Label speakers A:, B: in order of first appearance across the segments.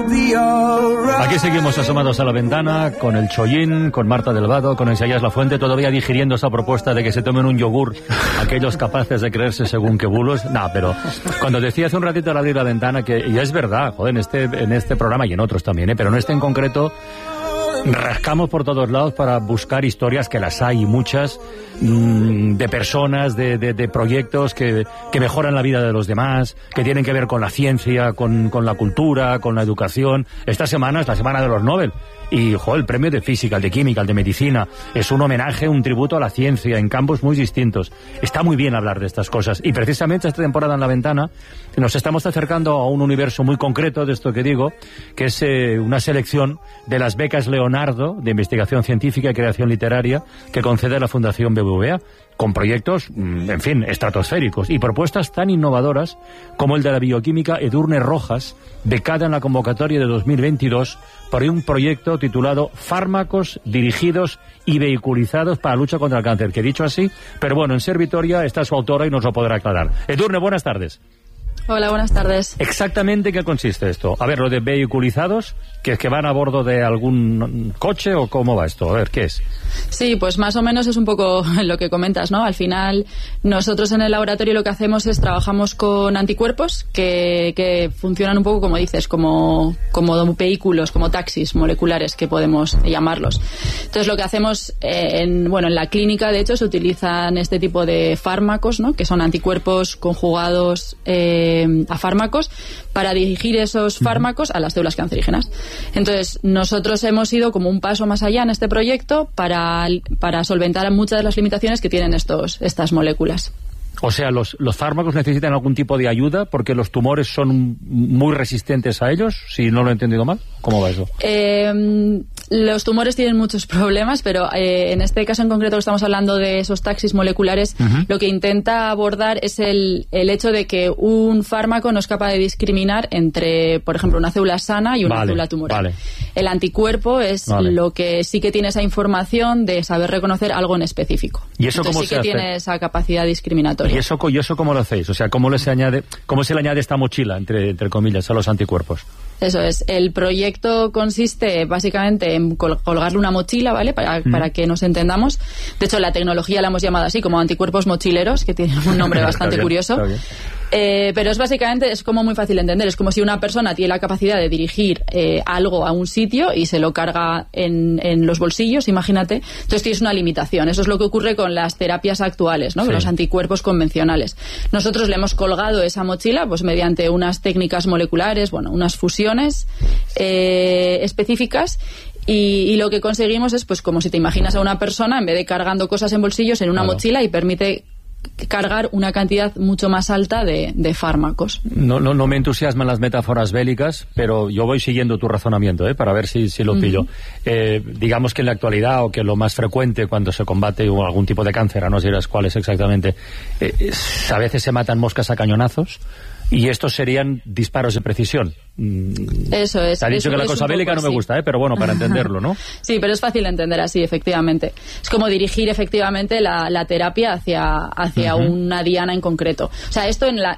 A: Aquí seguimos asomados a la ventana con el Chollín, con Marta Delvado, con Isaías Lafuente, todavía digiriendo esa propuesta de que se tomen un yogur aquellos capaces de creerse según qué bulos. Pero cuando decía hace un ratito al abrir la ventana que, y es verdad, joder, en este programa y en otros también, pero en este en concreto, rascamos por todos lados para buscar historias, que las hay muchas, de personas, de proyectos que mejoran la vida de los demás, que tienen que ver con la ciencia, con la cultura, con la educación. Esta semana es la semana de los Nobel. Y, el premio de física, el de química, el de medicina, es un homenaje, un tributo a la ciencia en campos muy distintos. Está muy bien hablar de estas cosas. Y precisamente esta temporada en La Ventana nos estamos acercando a un universo muy concreto de esto que digo, que es una selección de las becas Leonardo de investigación científica y creación literaria que concede la Fundación BBVA, con proyectos, en fin, estratosféricos y propuestas tan innovadoras como el de la bioquímica Edurne Rojas, becada en la convocatoria de 2022 por un proyecto titulado Fármacos dirigidos y vehiculizados para la lucha contra el cáncer, que dicho así, pero bueno, en Ser Vitoria está su autora y nos lo podrá aclarar. Edurne, buenas tardes.
B: Hola, buenas tardes.
A: ¿Exactamente en qué consiste esto? A ver, lo de vehiculizados, ¿que es que van a bordo de algún coche o cómo va esto? A ver, ¿qué es?
B: Sí, pues más o menos es un poco lo que comentas, ¿no? Al final, nosotros en el laboratorio lo que hacemos es trabajamos con anticuerpos que funcionan un poco, como dices, como vehículos, como taxis moleculares, que podemos llamarlos. Entonces, lo que hacemos en la clínica, de hecho, se utilizan este tipo de fármacos, ¿no? Que son anticuerpos conjugados a fármacos para dirigir esos fármacos a las células cancerígenas. Entonces, nosotros hemos ido como un paso más allá en este proyecto para solventar muchas de las limitaciones que tienen estas moléculas.
A: O sea, ¿los fármacos necesitan algún tipo de ayuda porque los tumores son muy resistentes a ellos? Si no lo he entendido mal, ¿cómo va eso?
B: Los tumores tienen muchos problemas, pero en este caso en concreto estamos hablando de esos taxis moleculares. Lo que intenta abordar es el hecho de que un fármaco no es capaz de discriminar entre, por ejemplo, una célula sana y una célula tumoral. El anticuerpo es lo que sí que tiene esa información de saber reconocer algo en específico.
A: ¿Y eso cómo se hace?
B: Tiene esa capacidad discriminatoria.
A: ¿Y eso cómo lo hacéis? O sea, ¿cómo se le añade esta mochila, entre comillas, a los anticuerpos?
B: Eso es. El proyecto consiste básicamente en colgarle una mochila, ¿vale? Para que nos entendamos. De hecho, la tecnología la hemos llamado así, como anticuerpos mochileros, que tiene un nombre bastante curioso. Pero es como muy fácil de entender. Es como si una persona tiene la capacidad de dirigir algo a un sitio y se lo carga en los bolsillos, imagínate. Entonces tienes una limitación. Eso es lo que ocurre con las terapias actuales, ¿no? Con los anticuerpos convencionales. Nosotros le hemos colgado esa mochila pues mediante unas técnicas moleculares, unas fusiones específicas. Y lo que conseguimos es, pues como si te imaginas a una persona, en vez de cargando cosas en bolsillos, en una mochila, y permite cargar una cantidad mucho más alta de fármacos. No
A: me entusiasman las metáforas bélicas, pero yo voy siguiendo tu razonamiento, para ver si lo pillo. Digamos que en la actualidad, o que lo más frecuente cuando se combate algún tipo de cáncer, no dirás cuál es exactamente, a veces se matan moscas a cañonazos, y estos serían disparos de precisión.
B: Eso es.
A: Te ha dicho que la cosa bélica no me gusta, pero bueno, para entenderlo, ¿no? Sí,
B: pero es fácil de entender así, efectivamente. Es como dirigir efectivamente la terapia hacia una diana en concreto. O sea, esto en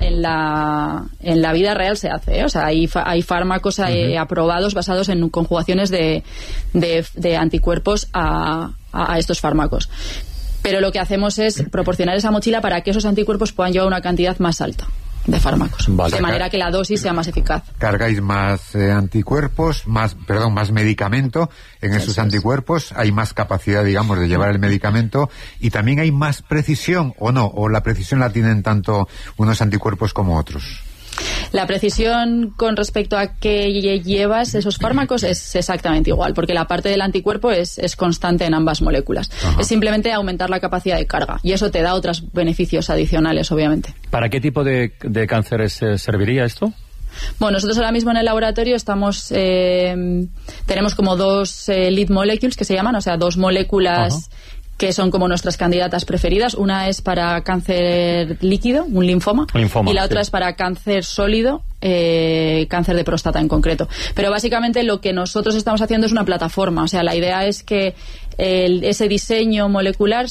B: la vida real se hace, O sea, hay fármacos aprobados basados en conjugaciones de anticuerpos a estos fármacos. Pero lo que hacemos es proporcionar esa mochila para que esos anticuerpos puedan llevar una cantidad más alta de fármacos, de manera que la dosis sea más eficaz.
C: Cargáis más anticuerpos, más medicamento en esos anticuerpos, hay más capacidad, digamos, de llevar el medicamento, y también hay más precisión, ¿o no? ¿O la precisión la tienen tanto unos anticuerpos como otros?
B: La precisión con respecto a qué llevas esos fármacos es exactamente igual, porque la parte del anticuerpo es constante en ambas moléculas. Es simplemente aumentar la capacidad de carga, y eso te da otros beneficios adicionales, obviamente.
A: ¿Para qué tipo de cánceres serviría esto?
B: Bueno, nosotros ahora mismo en el laboratorio tenemos como dos lead molecules que se llaman, o sea, dos moléculas que son como nuestras candidatas preferidas. Una es para cáncer líquido, un linfoma, y la otra es para cáncer sólido, cáncer de próstata en concreto. Pero básicamente lo que nosotros estamos haciendo es una plataforma, o sea, la idea es que ese diseño molecular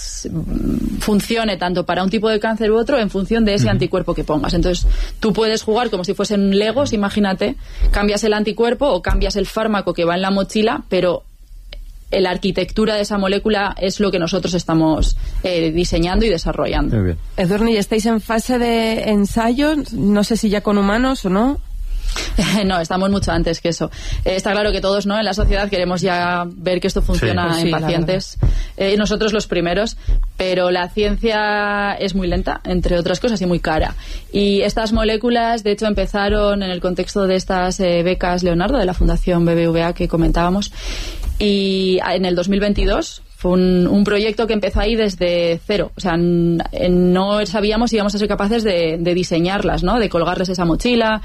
B: funcione tanto para un tipo de cáncer u otro en función de ese anticuerpo que pongas. Entonces, tú puedes jugar como si fuesen Legos, imagínate, cambias el anticuerpo o cambias el fármaco que va en la mochila, pero la arquitectura de esa molécula es lo que nosotros estamos diseñando y desarrollando.
A: Muy bien.
D: Edurne, ¿y estáis en fase de ensayo? No sé si ya con humanos o no.
B: No, estamos mucho antes que eso. Está claro que todos, ¿no?, en la sociedad queremos ya ver que esto funciona en pacientes. Nosotros los primeros, pero la ciencia es muy lenta, entre otras cosas, y muy cara. Y estas moléculas, de hecho, empezaron en el contexto de estas becas Leonardo de la Fundación BBVA que comentábamos. Y en el 2022 fue un proyecto que empezó ahí desde cero. O sea, no sabíamos si íbamos a ser capaces de diseñarlas, ¿no?, de colgarles esa mochila,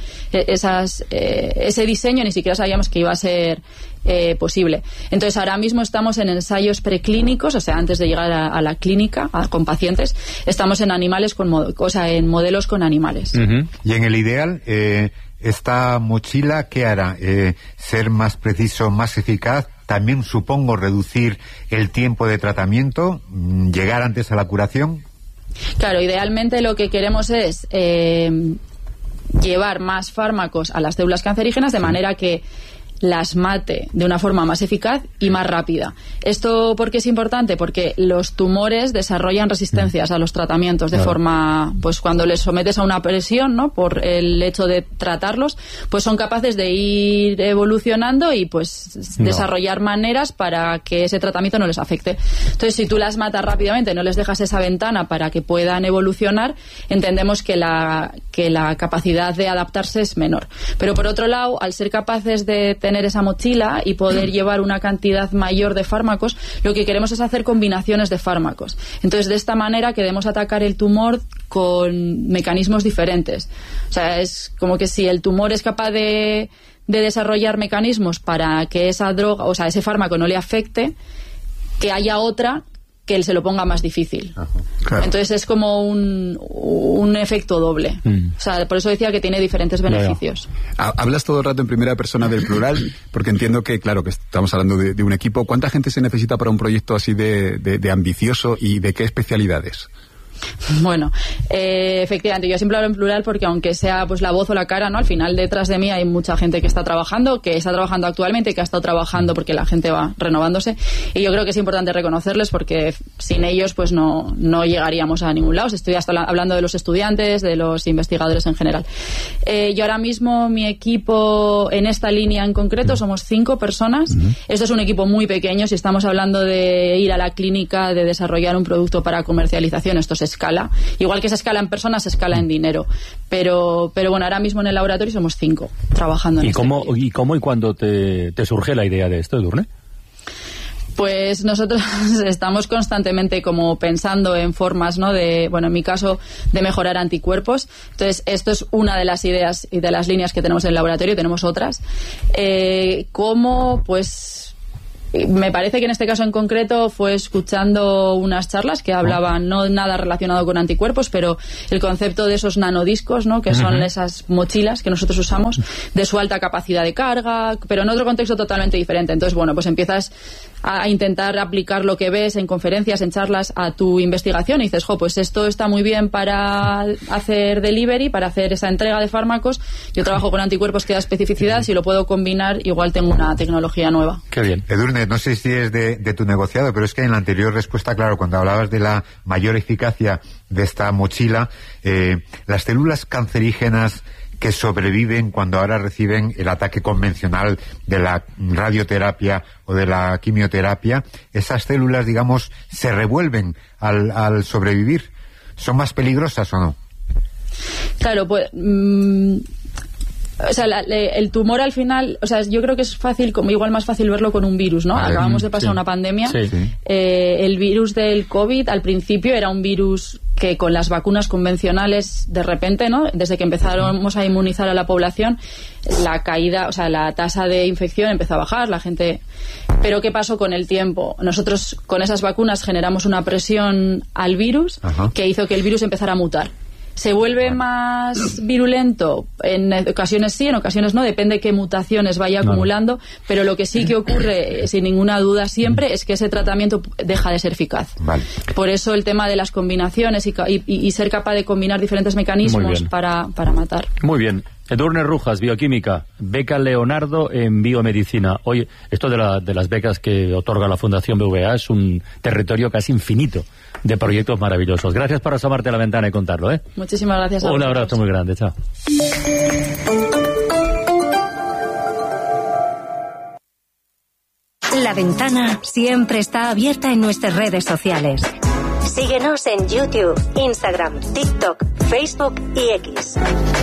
B: ese diseño ni siquiera sabíamos que iba a ser posible. Entonces, ahora mismo estamos en ensayos preclínicos, o sea, antes de llegar a la clínica con pacientes, estamos en animales en modelos con animales.
C: Y en el ideal, esta mochila, ¿qué hará? ¿Ser más preciso, más eficaz? También, supongo, reducir el tiempo de tratamiento, llegar antes a la curación.
B: Claro, idealmente lo que queremos es llevar más fármacos a las células cancerígenas de manera que las mate de una forma más eficaz y más rápida. ¿Esto por qué es importante? Porque los tumores desarrollan resistencias a los tratamientos de forma, pues cuando les sometes a una presión, ¿no?, por el hecho de tratarlos, pues son capaces de ir evolucionando y pues desarrollar maneras para que ese tratamiento no les afecte. Entonces, si tú las matas rápidamente, no les dejas esa ventana para que puedan evolucionar, entendemos que la capacidad de adaptarse es menor. Pero por otro lado, al ser capaces de tener esa mochila y poder llevar una cantidad mayor de fármacos, lo que queremos es hacer combinaciones de fármacos. Entonces, de esta manera queremos atacar el tumor con mecanismos diferentes. O sea, es como que si el tumor es capaz de desarrollar mecanismos para que esa droga, o sea, ese fármaco no le afecte, que haya otra que él se lo ponga más difícil.
E: Claro.
B: Entonces es como un efecto doble. O sea, por eso decía que tiene diferentes beneficios.
E: Hablas todo el rato en primera persona del plural, porque entiendo que, claro, que estamos hablando de un equipo. ¿Cuánta gente se necesita para un proyecto así de ambicioso y de qué especialidades?
B: Bueno, efectivamente, yo siempre hablo en plural porque aunque sea pues la voz o la cara, ¿no?, al final detrás de mí hay mucha gente que está trabajando actualmente, que ha estado trabajando porque la gente va renovándose, y yo creo que es importante reconocerles porque sin ellos pues no llegaríamos a ningún lado. Estoy hasta hablando de los estudiantes, de los investigadores en general. Yo ahora mismo, mi equipo en esta línea en concreto somos 5 personas. Esto es un equipo muy pequeño. Si estamos hablando de ir a la clínica, de desarrollar un producto para comercialización, esto se escala. Igual que se escala en personas, se escala en dinero. Pero bueno, ahora mismo en el laboratorio somos 5 trabajando en
A: ¿Y cómo y cuándo te surge la idea de esto, Edurne?
B: Pues nosotros estamos constantemente como pensando en formas, ¿no?, en mi caso, de mejorar anticuerpos. Entonces, esto es una de las ideas y de las líneas que tenemos en el laboratorio. Tenemos otras. ¿Cómo? Pues me parece que en este caso en concreto fue escuchando unas charlas que hablaban, no nada relacionado con anticuerpos, pero el concepto de esos nanodiscos, ¿no?, que son esas mochilas que nosotros usamos, de su alta capacidad de carga, pero en otro contexto totalmente diferente. Entonces, bueno, pues empiezas a intentar aplicar lo que ves en conferencias, en charlas, a tu investigación y dices, pues esto está muy bien para hacer delivery, para hacer esa entrega de fármacos. Yo trabajo con anticuerpos que da especificidad, si lo puedo combinar, igual tengo una tecnología nueva.
A: Qué bien.
C: Edurne, no sé si es de tu negociado, pero es que en la anterior respuesta, claro, cuando hablabas de la mayor eficacia de esta mochila, las células cancerígenas que sobreviven cuando ahora reciben el ataque convencional de la radioterapia o de la quimioterapia, esas células, digamos, se revuelven al sobrevivir. ¿Son más peligrosas o no?
B: Claro, pues O sea, el tumor al final, o sea, yo creo que es fácil, como igual más fácil verlo con un virus, ¿no? Acabamos de pasar una pandemia. El virus del COVID al principio era un virus que con las vacunas convencionales de repente, ¿no? Desde que empezamos a inmunizar a la población, la caída, o sea, la tasa de infección empezó a bajar, la gente... Pero ¿qué pasó con el tiempo? Nosotros con esas vacunas generamos una presión al virus que hizo que el virus empezara a mutar. ¿Se vuelve más virulento? En ocasiones sí, en ocasiones no, depende qué mutaciones vaya acumulando, pero lo que sí que ocurre, sin ninguna duda siempre, es que ese tratamiento deja de ser eficaz. Por eso el tema de las combinaciones y ser capaz de combinar diferentes mecanismos para matar.
A: Muy bien. Edurne Rujas, Bioquímica, beca Leonardo en Biomedicina. Oye, esto de las becas que otorga la Fundación BVA es un territorio casi infinito de proyectos maravillosos. Gracias por asomarte a la ventana y contarlo, ¿eh?
B: Muchísimas gracias a vosotros.
A: Un abrazo muy grande, chao.
F: La ventana siempre está abierta en nuestras redes sociales. Síguenos en YouTube, Instagram, TikTok, Facebook y X.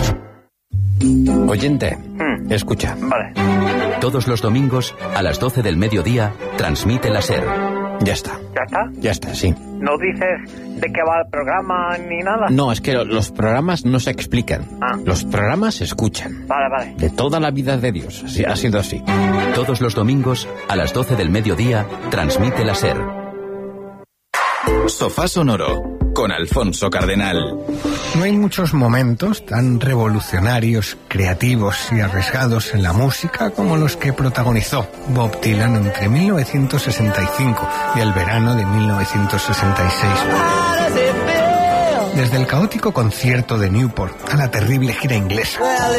G: Oyente, escucha.
H: Vale.
G: Todos los domingos, a las 12 del mediodía, transmite la SER.
H: Ya está.
I: ¿Ya está?
H: Ya está, sí.
I: ¿No dices de qué va el programa ni nada?
H: No, es que los programas no se explican. Los programas se escuchan.
I: Vale.
H: De toda la vida de Dios. Así, ha sido así.
G: Todos los domingos, a las 12 del mediodía, transmite la SER.
J: Sofá Sonoro, con Alfonso Cardenal.
K: No hay muchos momentos tan revolucionarios, creativos y arriesgados en la música como los que protagonizó Bob Dylan entre 1965 y el verano de 1966. Desde el caótico concierto de Newport a la terrible gira inglesa.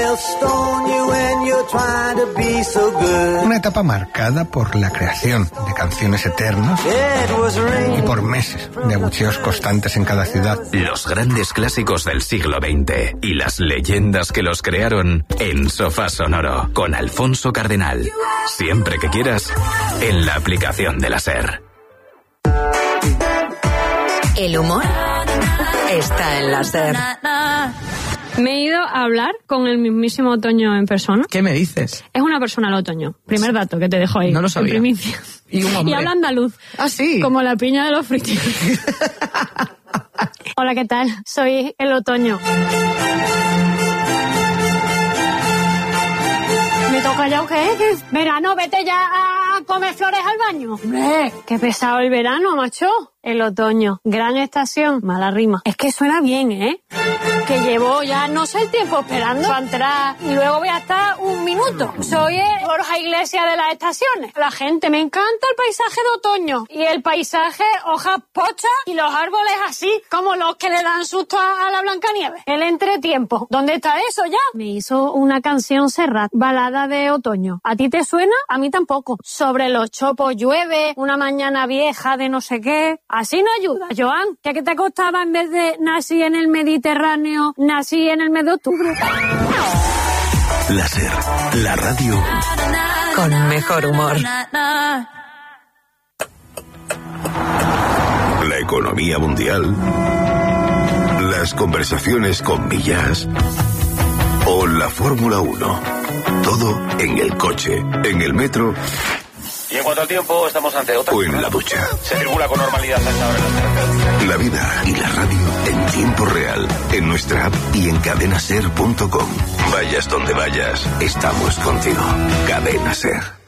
K: Una etapa marcada por la creación de canciones eternas y por meses de abucheos constantes en cada ciudad.
J: Los grandes clásicos del siglo XX y las leyendas que los crearon en Sofá Sonoro con Alfonso Cardenal. Siempre que quieras, en la aplicación de la SER.
F: El humor está en la SER.
L: Me he ido a hablar con el mismísimo Otoño en persona.
M: ¿Qué me dices?
L: Es una persona el Otoño. Primer dato que te dejo ahí.
M: No lo sabía.
L: En primicia. Y habla andaluz.
M: Ah, sí.
L: Como la piña de los fritos. Hola, ¿qué tal? Soy el Otoño. ¿Me toca ya o qué? Verano, vete ya a comer flores al baño. Hombre, qué pesado el verano, macho. El otoño, gran estación, mala rima. Es que suena bien, ¿eh? Que llevo ya no sé el tiempo esperando para entrar y luego voy a estar un minuto. Soy el Borja Iglesias de las estaciones. La gente, me encanta el paisaje de otoño. Y el paisaje, hojas pochas y los árboles así, como los que le dan susto a la Blancanieves. El entretiempo. ¿Dónde está eso ya? Me hizo una canción Serrat, balada de otoño. ¿A ti te suena? A mí tampoco. Sobre los chopos llueve, una mañana vieja de no sé qué. Así no ayuda. Joan, ¿qué te costaba en vez de nací en el Mediterráneo, nací en el mes de octubre?
J: La SER, la radio
F: con mejor humor.
J: La economía mundial, las conversaciones con Millas o la Fórmula 1. Todo en el coche, en el metro.
N: Y en cuanto al tiempo, estamos ante otra.
J: O en la ducha.
N: Se circula con normalidad hasta ahora en las carreteras.
J: La vida y la radio en tiempo real, en nuestra app y en cadenaser.com. Vayas donde vayas, estamos contigo. Cadena SER.